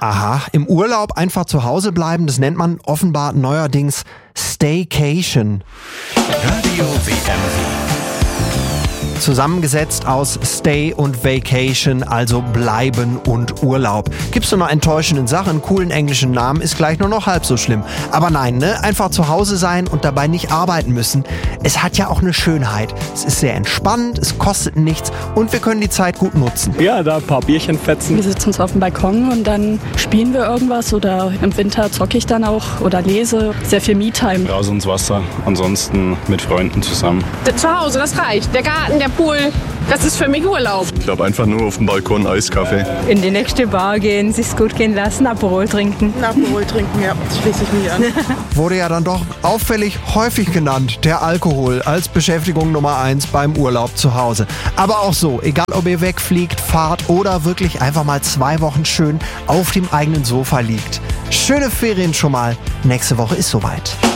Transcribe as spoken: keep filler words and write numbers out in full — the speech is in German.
Aha, im Urlaub einfach zu Hause bleiben, das nennt man offenbar neuerdings Staycation. Radio W M W. Zusammengesetzt aus Stay und Vacation, also bleiben und Urlaub. Gibt's nur noch enttäuschenden Sachen, einen coolen englischen Namen, ist gleich nur noch halb so schlimm. Aber nein, ne? Einfach zu Hause sein und dabei nicht arbeiten müssen. Es hat ja auch eine Schönheit. Es ist sehr entspannend, es kostet nichts und wir können die Zeit gut nutzen. Ja, da ein paar Bierchen fetzen. Wir sitzen uns auf dem Balkon und dann spielen wir irgendwas oder im Winter zocke ich dann auch oder lese. Sehr viel Me-Time. Raus ins Wasser, ansonsten mit Freunden zusammen. Zu Hause, das reicht. Der Garten, der Pool, das ist für mich Urlaub. Ich glaube einfach nur auf dem Balkon Eiskaffee. In die nächste Bar gehen, sich's gut gehen lassen, Aperol trinken. Aperol trinken, ja, schließe ich mich an. Wurde ja dann doch auffällig häufig genannt, der Alkohol als Beschäftigung Nummer eins beim Urlaub zu Hause. Aber auch so, egal ob ihr wegfliegt, fahrt oder wirklich einfach mal zwei Wochen schön auf dem eigenen Sofa liegt. Schöne Ferien schon mal. Nächste Woche ist soweit.